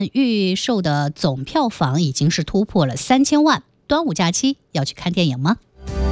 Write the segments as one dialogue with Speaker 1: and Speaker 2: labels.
Speaker 1: 预售的总票房已经是突破了3000万。端午假期要去看电影吗？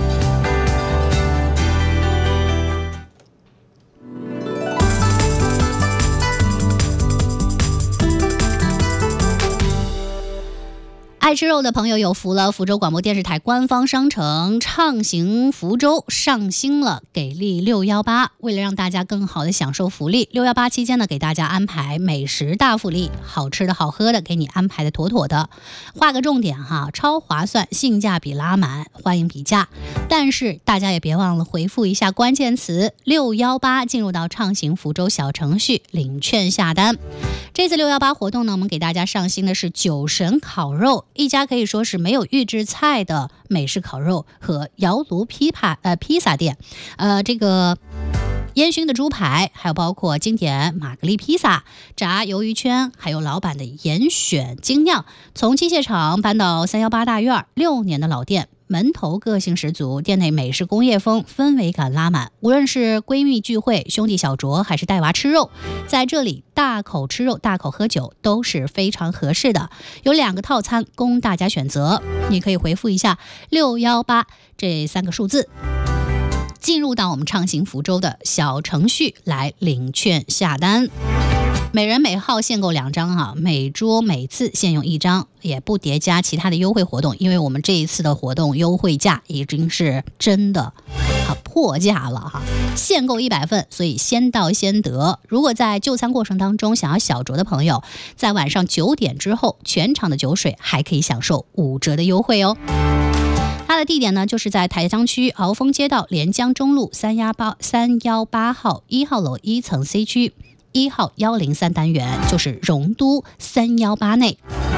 Speaker 1: 爱吃肉的朋友有福了，福州广播电视台官方商城畅行福州上新了给力618，为了让大家更好的享受福利，618期间呢，给大家安排美食大福利，好吃的好喝的给你安排的妥妥的。画个重点哈，超划算，性价比拉满，欢迎比价。但是大家也别忘了回复一下关键词618，进入到畅行福州小程序领券下单。这次618活动呢，我们给大家上新的是酒神烤肉，一家可以说是没有预制菜的美式烤肉和窑炉披萨店，这个烟熏的猪排，还有包括经典玛格丽披萨、炸鱿鱼圈，还有老板的严选精酿，从机械厂搬到318大院，6年的老店。门头个性十足，店内美式工业风，氛围感拉满。无论是闺蜜聚会、兄弟小酌，还是带娃吃肉，在这里大口吃肉、大口喝酒都是非常合适的。有2个套餐供大家选择，你可以回复一下618这3个数字，进入到我们畅行福州的小程序来领券下单。每人每号限购2张哈，每桌每次限用1张，也不叠加其他的优惠活动，因为我们这一次的活动优惠价已经是真的破价了哈，限购100份，所以先到先得。如果在就餐过程当中想要小酌的朋友，在晚上9点之后，全场的酒水还可以享受5折的优惠哦。它的地点呢，就是在台江区鳌峰街道连江中路318号1号楼1层 C 区1号103单元，就是荣都318内。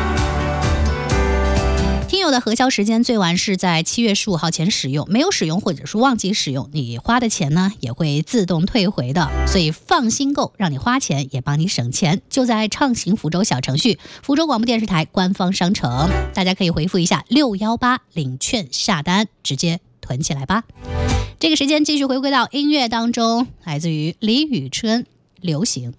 Speaker 1: 听友的核销时间最晚是在7月15号前使用，没有使用或者是忘记使用，你花的钱呢也会自动退回的，所以放心购，让你花钱也帮你省钱，就在畅行福州小程序福州广播电视台官方商城，大家可以回复一下618领券下单，直接囤起来吧。这个时间继续回归到音乐当中，来自于李宇春流行。